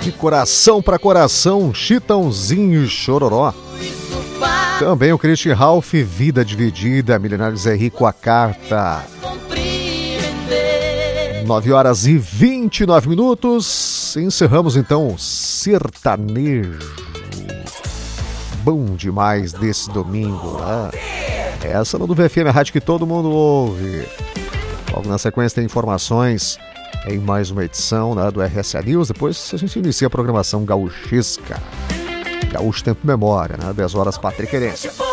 De coração para coração, Chitãozinho e Chororó. Também o Christian Ralph, Vida Dividida, Milionários é Rico, a Carta. 9h29. Encerramos então sertanejo. Bom demais desse domingo, né? Essa no do VFM, a rádio que todo mundo ouve. Logo na sequência tem informações em mais uma edição, né, do RSA News. Depois a gente inicia a programação gauchesca. Gaúcho Tempo Memória, né? 10 horas, Patrick Querência.